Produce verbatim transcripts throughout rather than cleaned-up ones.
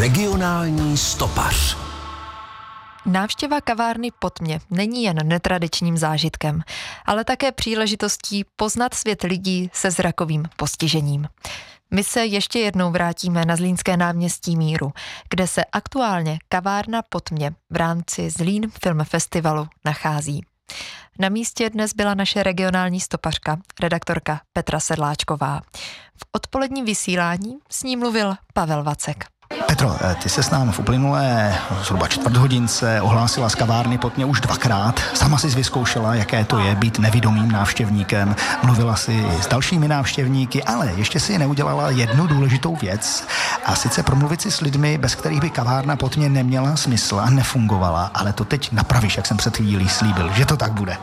Regionální stopař. Návštěva kavárny Potmě není jen netradičním zážitkem, ale také příležitostí poznat svět lidí se zrakovým postižením. My se ještě jednou vrátíme na Zlínské náměstí Míru, kde se aktuálně kavárna Potmě v rámci Zlín Film Festivalu nachází. Na místě dnes byla naše regionální stopařka, redaktorka Petra Sedláčková. V odpoledním vysílání s ní mluvil Pavel Vacek. Petro, ty se s námi v uplynulé zhruba čtvrt hodince ohlásila z kavárny Potmě už dvakrát. Sama jsi vyzkoušela, jaké to je být nevidomým návštěvníkem. Mluvila si s dalšími návštěvníky, ale ještě si neudělala jednu důležitou věc. A sice promluvit si s lidmi, bez kterých by kavárna Potmě neměla smysl a nefungovala. Ale to teď napravíš, jak jsem před chvílí slíbil, že to tak bude.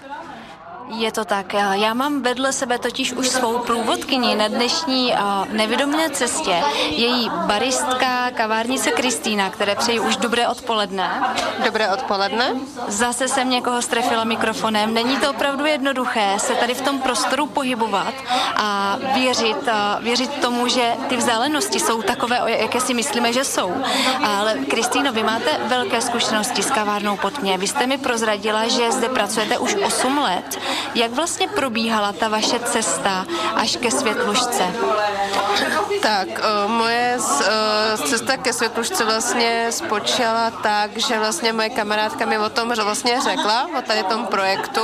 Je to tak. Já mám vedle sebe totiž už svou průvodkyni na dnešní uh, nevědomé cestě. Její baristka, kavárnice Kristýna, které přeji už dobré odpoledne. Dobré odpoledne. Zase jsem někoho strefila mikrofonem. Není to opravdu jednoduché se tady v tom prostoru pohybovat a věřit, uh, věřit tomu, že ty vzdálenosti jsou takové, jaké si myslíme, že jsou. Ale Kristýno, vy máte velké zkušenosti s kavárnou Potmě. Vy jste mi prozradila, že zde pracujete už osm let. Jak vlastně probíhala ta vaše cesta až ke Světlušce? Tak, moje cesta ke Světlušce vlastně spočala tak, že vlastně moje kamarádka mi o tom vlastně řekla, o tady tom projektu.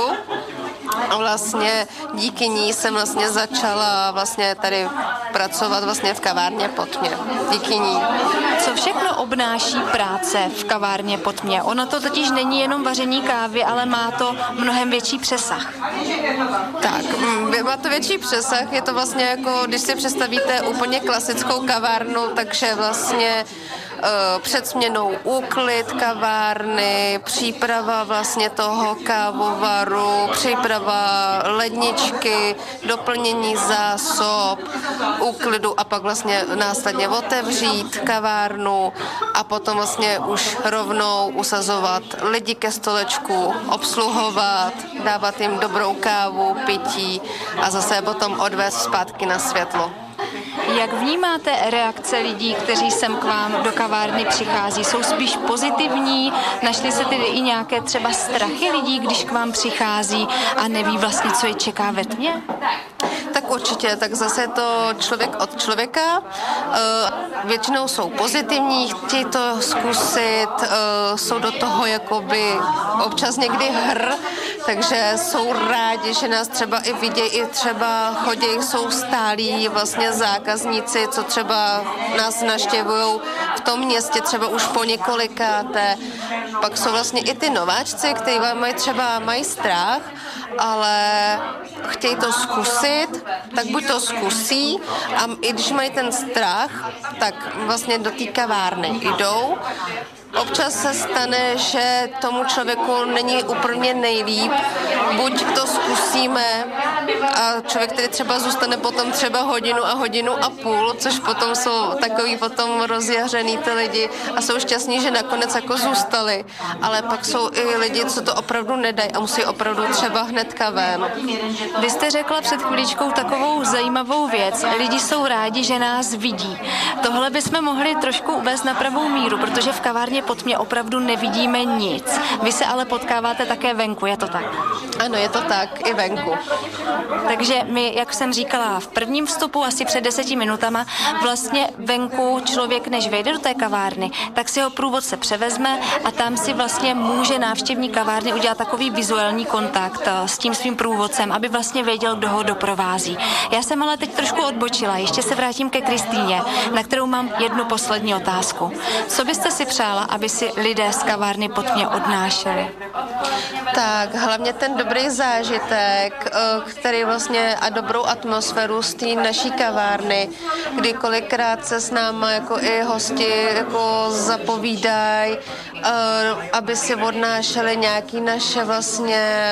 A vlastně díky ní jsem vlastně začala vlastně tady pracovat vlastně v kavárně Potmě. Díky ní. Co všechno obnáší práce v kavárně Potmě? Ono to totiž není jenom vaření kávy, ale má to mnohem větší přesah. Tak, má to větší přesah, je to vlastně jako, když si představíte úplně klasickou kavárnu, takže vlastně před směnou úklid kavárny, příprava vlastně toho kávovaru, příprava ledničky, doplnění zásob, úklidu a pak vlastně následně otevřít kavárnu a potom vlastně už rovnou usazovat lidi ke stolečku, obsluhovat, dávat jim dobrou kávu, pití a zase potom odvést zpátky na světlo. Jak vnímáte reakce lidí, kteří sem k vám do kavárny přichází? Jsou spíš pozitivní? Našly se tedy i nějaké třeba strachy lidí, když k vám přichází a neví vlastně, co je čeká ve tmě? Tak určitě, tak zase je to člověk od člověka. Většinou jsou pozitivní, chtějí to zkusit, jsou do toho jakoby občas někdy hr, takže jsou rádi, že nás třeba i vidějí, i třeba chodí, jsou stálí vlastně zákazníci, co třeba nás naštěvují v tom městě třeba už po několikáté. Pak jsou vlastně i ty nováčci, kteří mají třeba mají strach, ale chtějí to zkusit, tak buď to zkusí a i když mají ten strach, tak vlastně do té kavárny jdou. Občas se stane, že tomu člověku není úplně nejlíp, buď to zkusíme a člověk, který třeba zůstane potom třeba hodinu a hodinu a půl, což potom jsou takový potom rozjařený ty lidi a jsou šťastní, že nakonec jako zůstali, ale pak jsou i lidi, co to opravdu nedají a musí opravdu třeba hnedka ven. Vy jste řekla před chvíličkou takovou zajímavou věc. Lidi jsou rádi, že nás vidí. Tohle bychom mohli trošku uvést na pravou míru, protože v kavárně Potmě opravdu nevidíme nic. Vy se ale potkáváte také venku, je to tak? Ano, je to tak, i venku. Takže my, jak jsem říkala v prvním vstupu, asi před deseti minutama, vlastně venku člověk, než vejde do té kavárny, tak si ho průvodce převezme a tam si vlastně může návštěvník kavárny udělat takový vizuální kontakt s tím svým průvodcem, aby vlastně věděl, kdo ho doprovází. Já jsem ale teď trošku odbočila, ještě se vrátím ke Kristýně, na kterou mám jednu poslední otázku. Co byste si přála, aby si lidé z kavárny Potmě odnášeli? Tak, hlavně ten dobrý zážitek, který vlastně a dobrou atmosféru z té naší kavárny, kdy kolikrát se s náma jako i hosti jako zapovídají, aby si odnášeli nějaký naše vlastně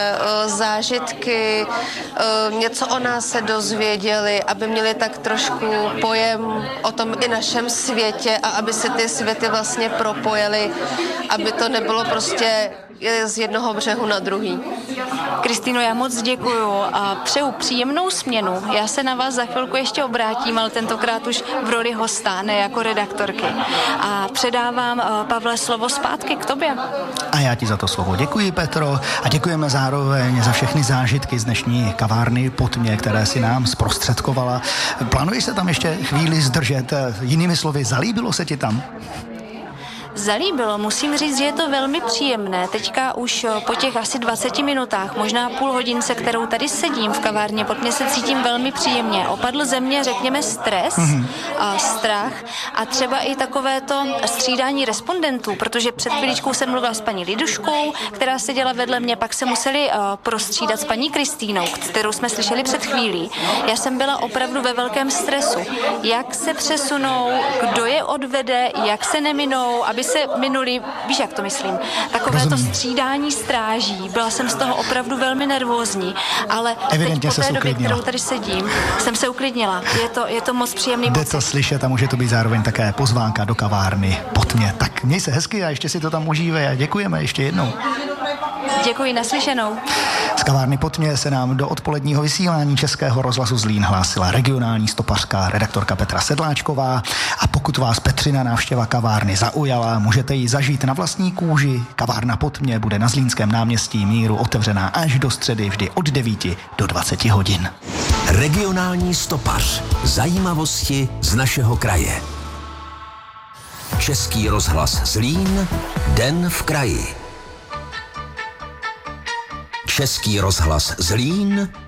zážitky, něco o nás se dozvěděli, aby měli tak trošku pojem o tom i našem světě a aby se ty světy vlastně propojily, aby to nebylo prostě je z jednoho břehu na druhý. Kristýno, já moc děkuju a přeju příjemnou směnu. Já se na vás za chvilku ještě obrátím, ale tentokrát už v roli hosta, ne jako redaktorky. A předávám, Pavle, slovo zpátky k tobě. A já ti za to slovo děkuji, Petro, a děkujeme zároveň za všechny zážitky z dnešní kavárny Pod mě, které si nám zprostředkovala. Plánuješ se tam ještě chvíli zdržet? Jinými slovy, zalíbilo se ti tam? Zalíbilo, musím říct, že je to velmi příjemné. Teďka už po těch asi dvaceti minutách, možná půl hodince, kterou tady sedím v kavárně, pod mě se cítím velmi příjemně. Opadl ze mě, řekněme, stres mm-hmm. a strach a třeba i takové to střídání respondentů, protože před chvíličkou jsem mluvila s paní Liduškou, která seděla vedle mě, pak se museli uh, prostřídat s paní Kristýnou, kterou jsme slyšeli před chvílí. Já jsem byla opravdu ve velkém stresu. Jak se přesunou, kdo je odvede, jak se neminou, aby se minuli, víš, jak to myslím, takové to střídání stráží. Byla jsem z toho opravdu velmi nervózní, ale evidentně teď po té době, kterou tady sedím, jsem se uklidnila. Je to, je to moc příjemný Jde pocit. to slyšet a může to být zároveň také pozvánka do kavárny Pod mě. Tak měj se hezky a ještě si to tam užívej a děkujeme ještě jednou. Děkuji, naslyšenou. Z kavárny Pod mě se nám do odpoledního vysílání Českého rozhlasu Zlín hlásila regionální stopařka, redaktorka Petra Sedláčková. A pokud vás Petřina návštěva kavárny zaujala, můžete ji zažít na vlastní kůži. Kavárna Pod mě bude na Zlínském náměstí Míru otevřená až do středy, vždy od devíti do dvaceti hodin. Regionální stopař. Zajímavosti z našeho kraje. Český rozhlas Zlín. Den v kraji. Český rozhlas Zlín.